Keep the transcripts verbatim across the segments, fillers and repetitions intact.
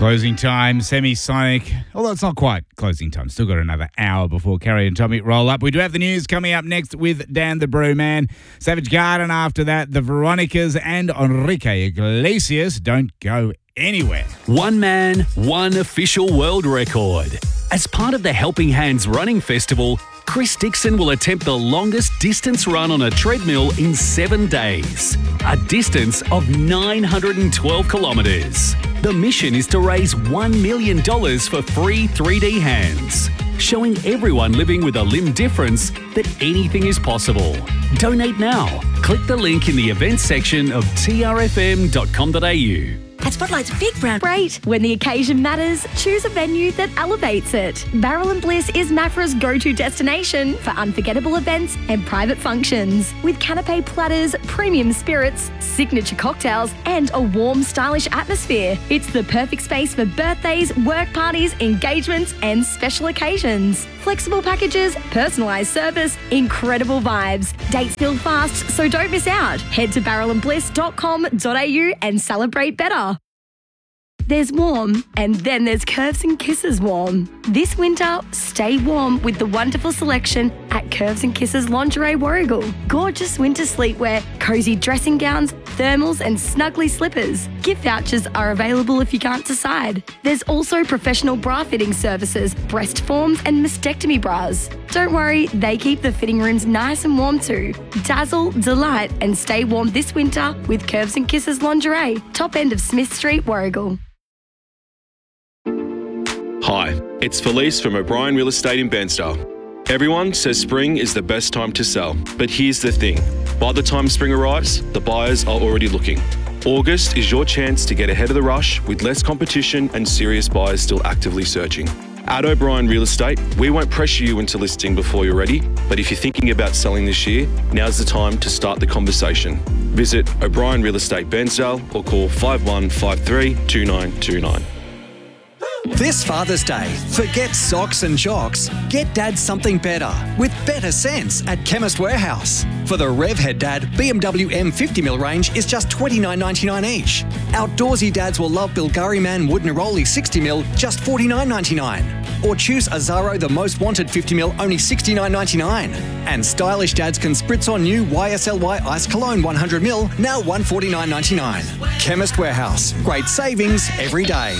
Closing time, Semisonic. Although it's not quite closing time. Still got another hour before Carrie and Tommy roll up. We do have the news coming up next with Dan the Brew Man. Savage Garden after that. The Veronicas and Enrique Iglesias. Don't go anywhere. One man, one official world record. As part of the Helping Hands Running Festival, Chris Dixon will attempt the longest distance run on a treadmill in seven days. A distance of nine hundred twelve kilometres. The mission is to raise one million dollars for free three D hands, showing everyone living with a limb difference that anything is possible. Donate now. Click the link in the events section of t r f m dot com dot a u. At Spotlight's Big Brown. Great. When the occasion matters, choose a venue that elevates it. Barrel and Bliss is Mafra's go-to destination for unforgettable events and private functions. With canapé platters, premium spirits, signature cocktails, and a warm, stylish atmosphere. It's the perfect space for birthdays, work parties, engagements, and special occasions. Flexible packages, personalised service, incredible vibes. Dates fill fast, so don't miss out. Head to barrel and bliss dot com dot a u and celebrate better. There's warm, and then there's Curves and Kisses warm. This winter, stay warm with the wonderful selection at Curves and Kisses Lingerie Warrigal. Gorgeous winter sleepwear, cosy dressing gowns, thermals and snuggly slippers. Gift vouchers are available if you can't decide. There's also professional bra fitting services, breast forms and mastectomy bras. Don't worry, they keep the fitting rooms nice and warm too. Dazzle, delight and stay warm this winter with Curves and Kisses Lingerie, top end of Smith Street, Warrigal. Hi, it's Felice from O'Brien Real Estate in Bairnsdale. Everyone says spring is the best time to sell, but here's the thing. By the time spring arrives, the buyers are already looking. August is your chance to get ahead of the rush with less competition and serious buyers still actively searching. At O'Brien Real Estate, we won't pressure you into listing before you're ready, but if you're thinking about selling this year, now's the time to start the conversation. Visit O'Brien Real Estate Bairnsdale or call five one five three two nine two nine. This Father's Day, forget socks and jocks. Get Dad something better with better sense at Chemist Warehouse. For the Revhead Dad, B M W M fifty mil range is just twenty-nine ninety-nine each. Outdoorsy dads will love Bilgari Man Wood Neroli sixty mil, just forty-nine ninety-nine. Or choose Azaro The Most Wanted fifty mil, only sixty-nine ninety-nine. And stylish dads can spritz on new Y S L Y Ice Cologne one hundred mil, now one forty-nine ninety-nine. Chemist Warehouse, great savings every day.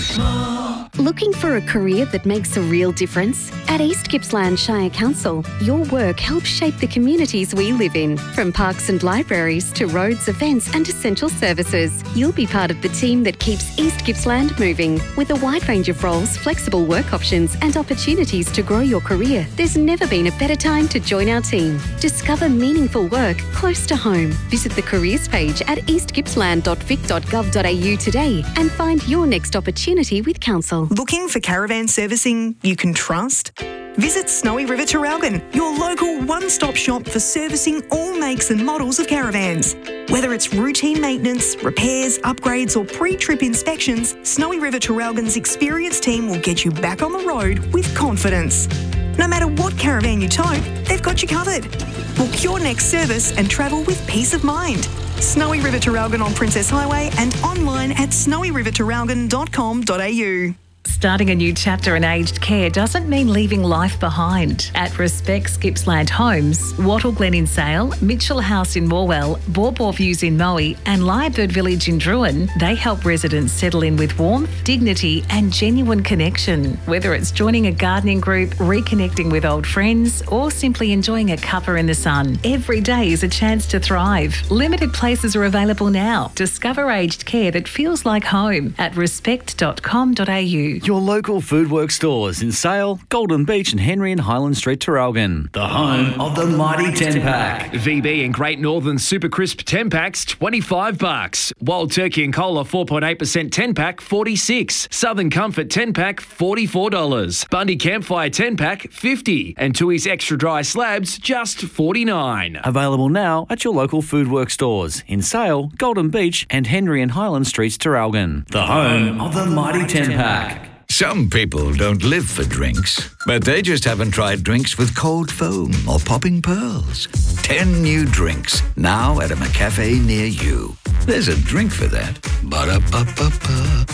Looking for a career that makes a real difference? At East Gippsland Shire Council, your work helps shape the communities we live in. From parks and libraries to roads, events and essential services, you'll be part of the team that keeps East Gippsland moving. With a wide range of roles, flexible work options and opportunities to grow your career, there's never been a better time to join our team. Discover meaningful work close to home. Visit the careers page at east gippsland dot vic dot gov dot a u today and find your next opportunity with Council. Looking for caravan servicing you can trust? Visit Snowy River Traralgon, your local one-stop shop for servicing all makes and models of caravans. Whether it's routine maintenance, repairs, upgrades or pre-trip inspections, Snowy River Traralgon's experienced team will get you back on the road with confidence. No matter what caravan you tow, they've got you covered. Book your next service and travel with peace of mind. Snowy River Traralgon on Princess Highway and online at snowy river traralgon dot com dot a u. Starting a new chapter in aged care doesn't mean leaving life behind. At Respect Gippsland Homes, Wattle Glen in Sale, Mitchell House in Morwell, Bawbaw Views in Moe and Lyrebird Village in Druin, they help residents settle in with warmth, dignity and genuine connection. Whether it's joining a gardening group, reconnecting with old friends or simply enjoying a cuppa in the sun, every day is a chance to thrive. Limited places are available now. Discover aged care that feels like home at respect dot com dot a u. Your local Foodworks stores in Sale, Golden Beach and Henry and Highland Street, Traralgon. The home of the mighty ten pack. V B and Great Northern Super Crisp ten packs, twenty-five bucks. Wild Turkey and Cola four point eight percent ten pack, forty-six. Southern Comfort ten pack, forty-four dollars. Bundy Campfire ten pack, fifty. And Tui's Extra Dry Slabs, just forty-nine. Available now at your local Foodworks stores in Sale, Golden Beach and Henry and Highland Streets, Traralgon. The home of the mighty ten pack. Some people don't live for drinks, but they just haven't tried drinks with cold foam or popping pearls. Ten new drinks, now at a McCafe near you. There's a drink for that. Ba-da-ba-ba-ba.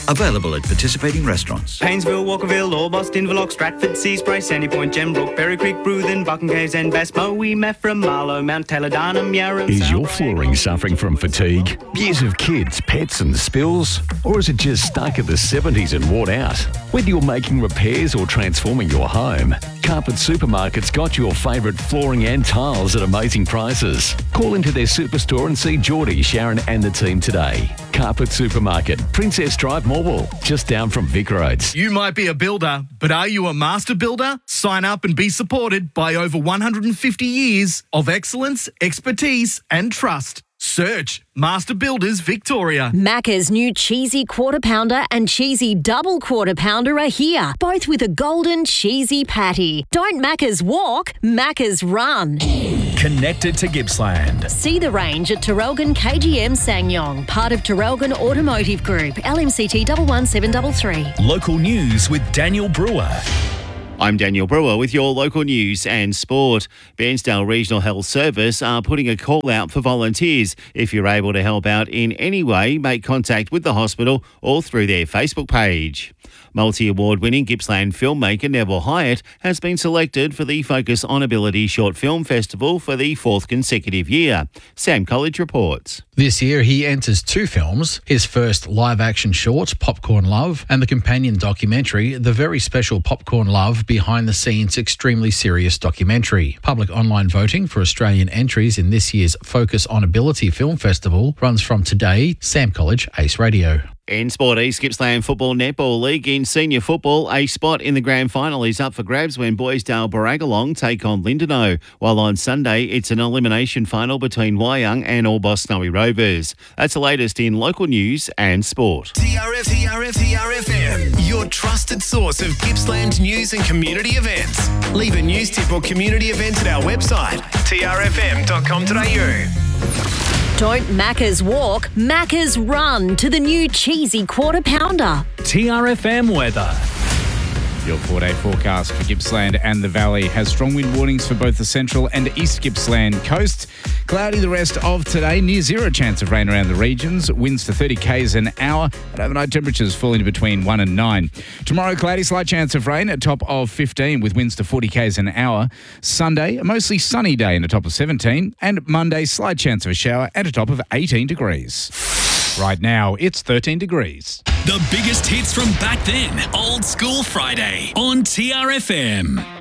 Available at participating restaurants. Painesville, Walkerville, Orbost, Inverloch, Stratford, Seaspray, Sandy Point, Gembrook, Berry Creek, Bruthen, Bucking Caves and Bass, Moe, Maffra, Marlow, Mount Taylor, Darnham, Yarra. Is your flooring suffering from fatigue, years of kids, pets and spills? Or is it just stuck at the seventies and worn out? Whether you're making repairs or transforming your home, Carpet Supermarket's got your favourite flooring and tiles at amazing prices. Call into their superstore and see Geordie, Sharon and the team today. Carpet Supermarket, Princess Drive, Morwell, just down from Vic Roads. You might be a builder, but are you a master builder? Sign up and be supported by over one hundred fifty years of excellence, expertise and trust. Search Master Builders Victoria. Macca's new cheesy quarter pounder and cheesy double quarter pounder are here, both with a golden cheesy patty. Don't Macca's walk, Macca's run. Connected to Gippsland. See the range at Terrelgan K G M Ssangyong, part of Terrelgan Automotive Group, L M C T one one seven three three. Local news with Daniel Brewer. I'm Daniel Brewer with your local news and sport. Bairnsdale Regional Health Service are putting a call out for volunteers. If you're able to help out in any way, make contact with the hospital or through their Facebook page. Multi-award winning Gippsland filmmaker Neville Hyatt has been selected for the Focus on Ability Short Film Festival for the fourth consecutive year. Sam College reports. This year he enters two films, his first live-action short, Popcorn Love, and the companion documentary, The Very Special Popcorn Love, behind-the-scenes extremely serious documentary. Public online voting for Australian entries in this year's Focus on Ability Film Festival runs from today. Sam College, Ace Radio. In Sport East, Gippsland Football Netball League in senior football, a spot in the grand final is up for grabs when Boysdale Barragalong take on Lindenow, while on Sunday it's an elimination final between Wyong and Orbost Snowy Rovers. That's the latest in local news and sport. T R F, T R F, T R F M, your trusted source of Gippsland news and community events. Leave a news tip or community event at our website, t r f m dot com dot a u. Don't Macca's walk, Macca's run to the new cheesy quarter pounder. T R F M weather. Your four-day forecast for Gippsland and the Valley has strong wind warnings for both the central and east Gippsland coast. Cloudy the rest of today, near zero chance of rain around the regions. Winds to thirty kays an hour, and overnight temperatures falling to between one and nine. Tomorrow, cloudy, slight chance of rain at top of fifteen with winds to forty kays an hour. Sunday, a mostly sunny day and a top of seventeen. And Monday, slight chance of a shower and a top of eighteen degrees. Right now, it's thirteen degrees. The biggest hits from back then. Old School Friday on T R F M.